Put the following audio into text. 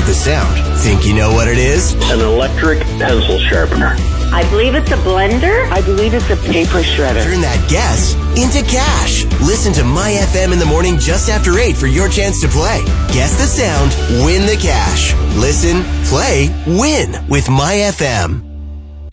with the sound. Think you know what it is? An electric pencil sharpener. I believe it's a blender. I believe it's a paper shredder. Turn that guess into cash. Listen to My FM in the morning just after 8 for your chance to play. Guess the sound, win the cash. Listen, play, win with My FM.